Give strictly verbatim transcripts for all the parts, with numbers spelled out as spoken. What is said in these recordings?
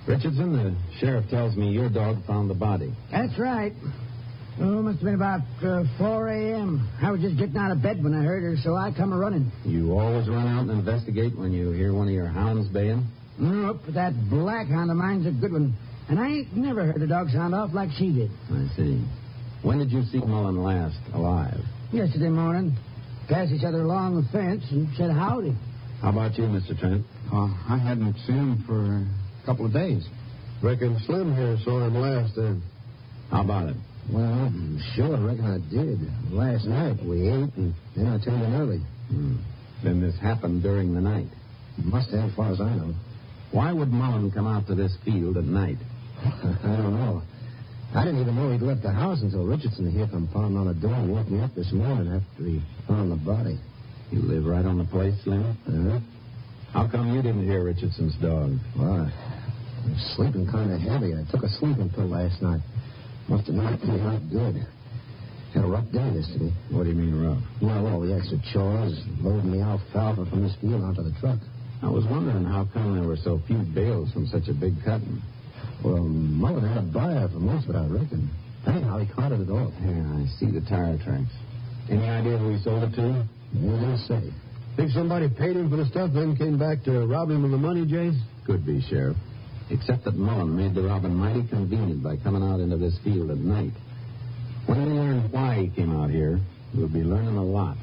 Richardson, the sheriff tells me your dog found the body. That's right. Oh, must have been about uh, four a.m. I was just getting out of bed when I heard her, so I come a-running. You always run out and investigate when you hear one of your hounds baying? Nope, but that black hound of mine's a good one. And I ain't never heard a dog sound off like she did. I see. When did you see Mullen last alive? Yesterday morning. Passed each other along the fence and said howdy. How about you, Mister Trent? Oh, I hadn't seen him for a couple of days. Reckon Slim here saw him last then. How about it? Well, sure, I reckon I did. Last night we ate, and then I turned in early. Hmm. Then this happened during the night? Must have, as far as I know. Why would Mullen come out to this field at night? I don't know. I didn't even know he'd left the house until Richardson here come pounding on the door and woke me up this morning after he found the body. You live right on the place, Slim? Uh-huh. How come you didn't hear Richardson's dog? Well, I was sleeping kind of heavy. I took a sleeping pill last night. Must have knocked me out good. Had a rough day yesterday. What do you mean rough? Well, all the extra chores, loading the alfalfa from this field onto the truck. I was wondering how come there were so few bales from such a big cutting. Well, Mullen had a buyer for most of it, I reckon. Anyhow, he carted it off. Yeah, I see the tire tracks. Any idea who he sold it to? You didn't say. Think somebody paid him for the stuff, then came back to rob him of the money, Jace? Could be, Sheriff. Except that Mullen made the robbing mighty convenient by coming out into this field at night. When we learn why he came out here, we'll be learning a lot.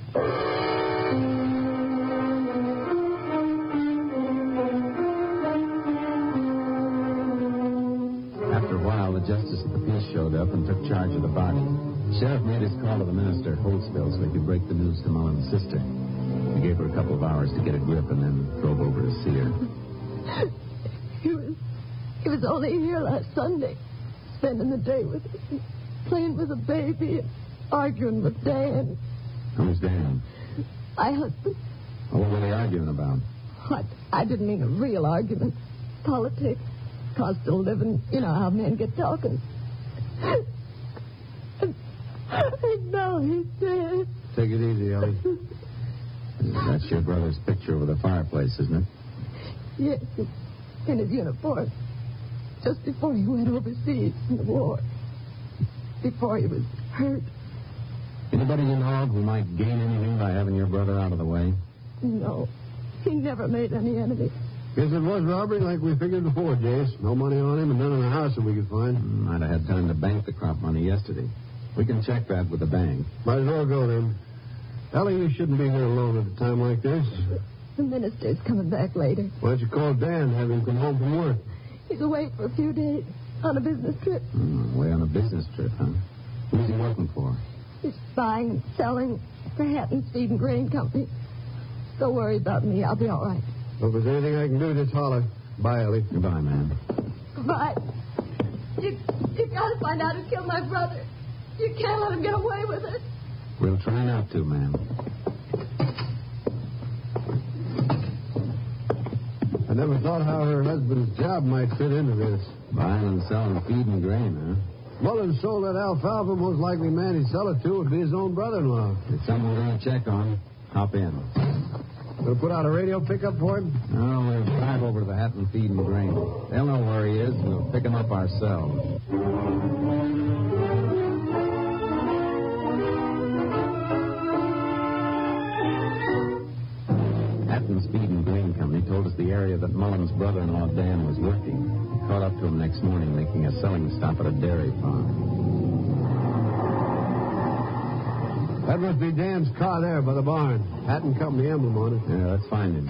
After a while, the justice of the peace showed up and took charge of the body. The sheriff made his call to the minister, Holtzville, so he could break the news to Mullen's sister. He gave her a couple of hours to get a grip and then drove over to see her. He was, he was only here last Sunday, spending the day with us, playing with a baby, and arguing with Dan. Who's Dan? My husband. Oh, what were they arguing about? I, I didn't mean a real argument. Politics, cost of living. You know how men get talking. And, and now he's dead. Take it easy, Ellie. That's your brother's picture over the fireplace, isn't it? Yes, in his uniform. Just before he went overseas in the war. Before he was hurt. Anybody you know of who might gain anything by having your brother out of the way? No, he never made any enemies. Guess it was robbery like we figured before, Jace. No money on him and none in the house that we could find. Might have had time to bank the crop money yesterday. We can check that with the bank. Might as well go then. Ellie, you shouldn't be here alone at a time like this. The minister's coming back later. Why don't you call Dan and have him come home from work? He's away for a few days on a business trip. Mm, away on a business trip, huh? Who's he working for? He's buying and selling for Hatton's Feed and Grain Company. Don't worry about me. I'll be all right. Well, if there's anything I can do, just holler. Bye, Ellie. Goodbye, man. Goodbye. You, you got to find out who killed my brother. You can't let him get away with it. We'll try not to, ma'am. I never thought how her husband's job might fit into this. Buying and selling feed and grain, huh? Mullen sold that alfalfa. Most likely man he'd sell it to would be his own brother-in-law. It's something we're going to check on. Hop in. We'll put out a radio pickup for him? No, we'll drive over to the Hatton Feed and Grain. They'll know where he is, and we'll pick him up ourselves. Hatton's Feed and Grain Company told us the area that Mullen's brother-in-law Dan was working. We caught up to him next morning making a selling stop at a dairy farm. That must be Dan's car there by the barn. Hatton Company emblem on it. Yeah, let's find him.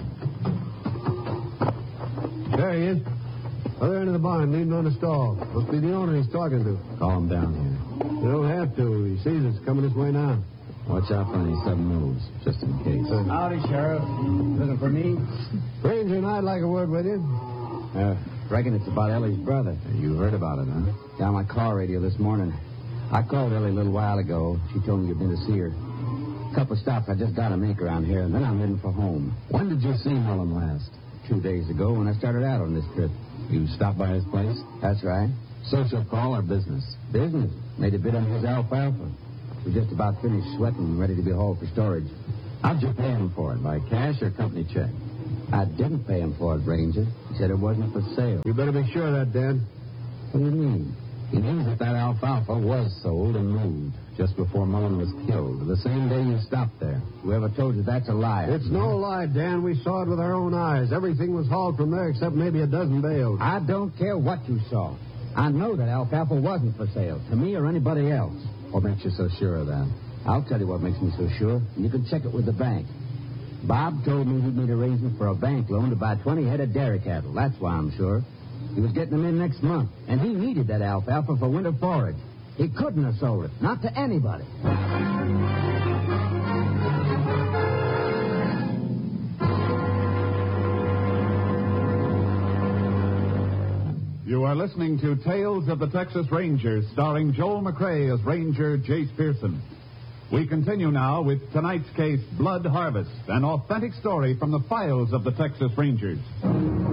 There he is. Other end of the barn, leaning on the stall. Must be the owner he's talking to. Call him down here. You don't have to. He sees us coming this way now. Watch out for any sudden moves, just in case. Uh, Howdy, Sheriff. Looking for me? Ranger and I'd like a word with you. Uh, reckon it's about Ellie's brother. You heard about it, huh? Got my car radio this morning. I called Ellie a little while ago. She told me you'd been to see her. A couple of stops I just got to make around here, and then I'm heading for home. When did you see Mullen last? Two days ago when I started out on this trip. You stopped by his place? That's right. Social call or business? Business. Made a bid on his alfalfa. We're just about finished sweating and ready to be hauled for storage. How'd you pay him for it? By cash or company check? I didn't pay him for it, Ranger. He said it wasn't for sale. You better be sure of that, Dan. What do you mean? He knew that that alfalfa was sold and moved just before Mullen was killed, the same day you stopped there. Whoever told you that's a lie. It's no lie, Dan. We saw it with our own eyes. Everything was hauled from there except maybe a dozen bales. I don't care what you saw. I know that alfalfa wasn't for sale, to me or anybody else. What makes you so sure of that? I'll tell you what makes me so sure. You can check it with the bank. Bob told me he'd made arrangements for a bank loan to buy twenty head of dairy cattle. That's why I'm sure. He was getting them in next month, and he needed that alfalfa for winter forage. He couldn't have sold it, not to anybody. You are listening to Tales of the Texas Rangers, starring Joel McRae as Ranger Jace Pearson. We continue now with tonight's case, Blood Harvest, an authentic story from the files of the Texas Rangers.